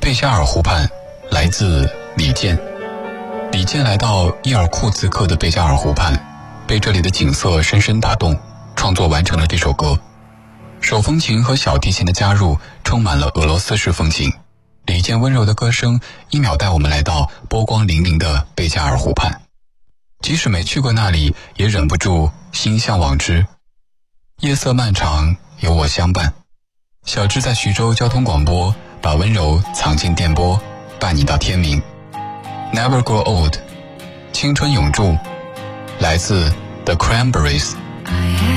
贝加尔湖畔，来自李健。李健来到伊尔库茨克的贝加尔湖畔，被这里的景色深深打动，创作完成了这首歌。手风琴和小提琴的加入充满了俄罗斯式风情，李健温柔的歌声一秒带我们来到波光粼粼的贝加尔湖畔，即使没去过那里，也忍不住心向往之。夜色漫长，有我相伴。小智在徐州交通广播，把温柔藏进电波，伴你到天明。Never grow old， 青春永驻，来自 The Cranberries。